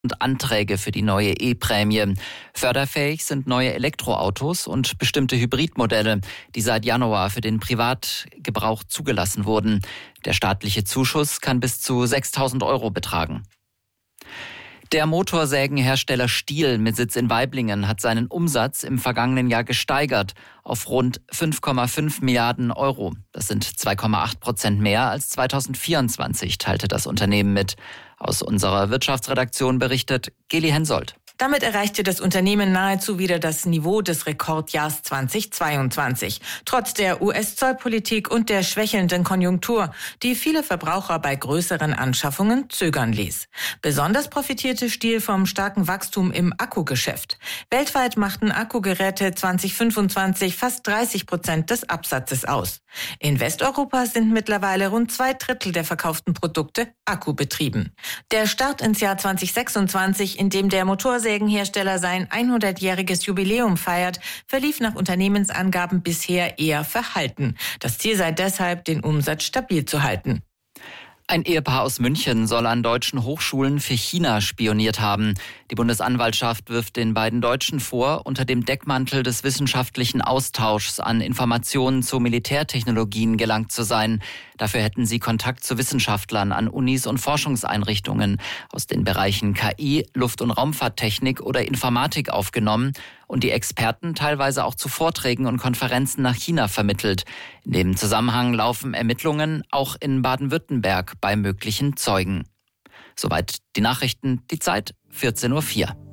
und Anträge für die neue E-Prämie. Förderfähig sind neue Elektroautos und bestimmte Hybridmodelle, die seit Januar für den Privatgebrauch zugelassen wurden. Der staatliche Zuschuss kann bis zu 6.000 € betragen. Der Motorsägenhersteller Stihl mit Sitz in Waiblingen hat seinen Umsatz im vergangenen Jahr gesteigert auf rund 5,5 Milliarden €. Das sind 2,8% mehr als 2024, teilte das Unternehmen mit. Aus unserer Wirtschaftsredaktion berichtet Geli Hensoldt. Damit erreichte das Unternehmen nahezu wieder das Niveau des Rekordjahrs 2022. Trotz der US-Zollpolitik und der schwächelnden Konjunktur, die viele Verbraucher bei größeren Anschaffungen zögern ließ. Besonders profitierte Stihl vom starken Wachstum im Akkugeschäft. Weltweit machten Akkugeräte 2025 fast 30% des Absatzes aus. In Westeuropa sind mittlerweile rund 2/3 der verkauften Produkte akkubetrieben. Der Start ins Jahr 2026, in dem der Motorsägenhersteller sein 100-jähriges Jubiläum feiert, verlief nach Unternehmensangaben bisher eher verhalten. Das Ziel sei deshalb, den Umsatz stabil zu halten. Ein Ehepaar aus München soll an deutschen Hochschulen für China spioniert haben. Die Bundesanwaltschaft wirft den beiden Deutschen vor, unter dem Deckmantel des wissenschaftlichen Austauschs an Informationen zu Militärtechnologien gelangt zu sein. Dafür hätten sie Kontakt zu Wissenschaftlern an Unis und Forschungseinrichtungen aus den Bereichen KI, Luft- und Raumfahrttechnik oder Informatik aufgenommen und die Experten teilweise auch zu Vorträgen und Konferenzen nach China vermittelt. In dem Zusammenhang laufen Ermittlungen auch in Baden-Württemberg bei möglichen Zeugen. Soweit die Nachrichten, die Zeit 14:04 Uhr.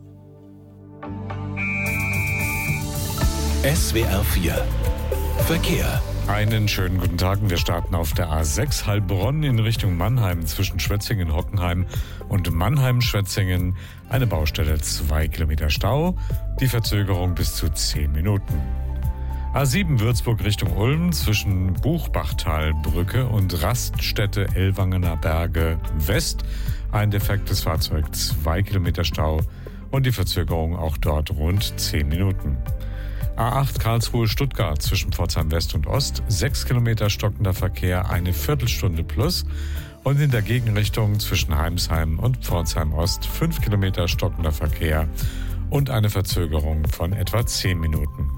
SWR 4 Verkehr. Einen schönen guten Tag. Wir starten auf der A6 Heilbronn in Richtung Mannheim zwischen Schwetzingen-Hockenheim und Mannheim-Schwetzingen. Eine Baustelle, 2 Kilometer Stau. Die Verzögerung bis zu 10 Minuten. A7 Würzburg Richtung Ulm zwischen Buchbachtalbrücke und Raststätte Ellwangener Berge West. Ein defektes Fahrzeug, 2 Kilometer Stau und die Verzögerung auch dort rund 10 Minuten. A8 Karlsruhe-Stuttgart zwischen Pforzheim West und Ost, 6 Kilometer stockender Verkehr, eine Viertelstunde plus. Und in der Gegenrichtung zwischen Heimsheim und Pforzheim Ost 5 Kilometer stockender Verkehr und eine Verzögerung von etwa 10 Minuten.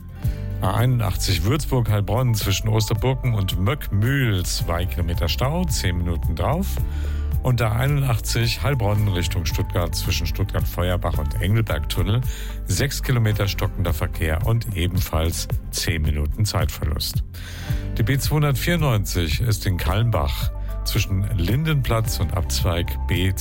A81 Würzburg-Heilbronn zwischen Osterburken und Möckmühl 2 Kilometer Stau, 10 Minuten drauf. Und A81 Heilbronn Richtung Stuttgart zwischen Stuttgart-Feuerbach und Engelberg-Tunnel 6 Kilometer stockender Verkehr und ebenfalls 10 Minuten Zeitverlust. Die B294 ist in Kalmbach zwischen Lindenplatz und Abzweig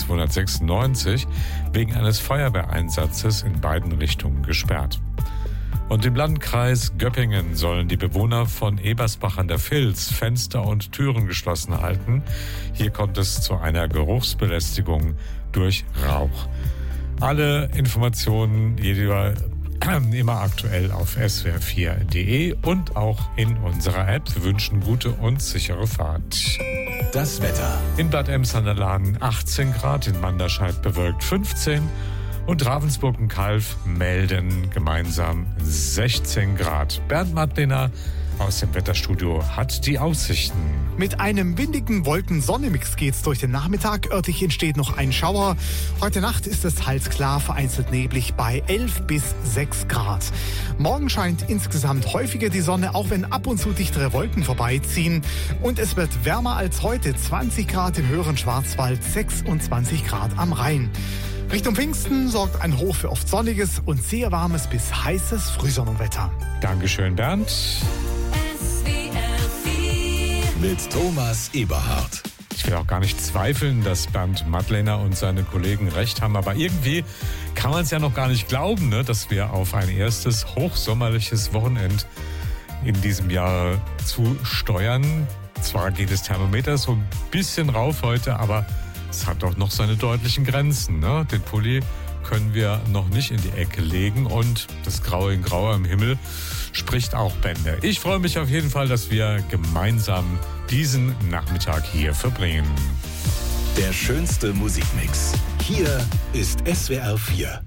B296 wegen eines Feuerwehreinsatzes in beiden Richtungen gesperrt. Und im Landkreis Göppingen sollen die Bewohner von Ebersbach an der Vils Fenster und Türen geschlossen halten. Hier kommt es zu einer Geruchsbelästigung durch Rauch. Alle Informationen immer aktuell auf swr4.de und auch in unserer App. Wir wünschen gute und sichere Fahrt. Das Wetter. In Bad Ems an der Lahn 18 Grad, in Manderscheid bewölkt 15 und Ravensburg und Calw melden gemeinsam 16 Grad. Bernd Madlener aus dem Wetterstudio hat die Aussichten. Mit einem windigen Wolken-Sonne-Mix geht's durch den Nachmittag. Örtlich entsteht noch ein Schauer. Heute Nacht ist es teils klar, vereinzelt neblig bei 11 bis 6 Grad. Morgen scheint insgesamt häufiger die Sonne, auch wenn ab und zu dichtere Wolken vorbeiziehen. Und es wird wärmer als heute. 20 Grad im höheren Schwarzwald, 26 Grad am Rhein. Richtung Pfingsten sorgt ein Hoch für oft sonniges und sehr warmes bis heißes Frühsommerwetter. Dankeschön, Bernd. Mit Thomas Eberhardt. Ich will auch gar nicht zweifeln, dass Bernd Madlener und seine Kollegen recht haben, aber irgendwie kann man es ja noch gar nicht glauben, ne, dass wir auf ein erstes hochsommerliches Wochenend in diesem Jahr zusteuern. Zwar geht das Thermometer so ein bisschen rauf heute, aber es hat doch noch seine deutlichen Grenzen. Ne? Den Pulli können wir noch nicht in die Ecke legen und das Graue in Grau am Himmel spricht auch Bände. Ich freue mich auf jeden Fall, dass wir gemeinsam diesen Nachmittag hier verbringen. Der schönste Musikmix. Hier ist SWR 4.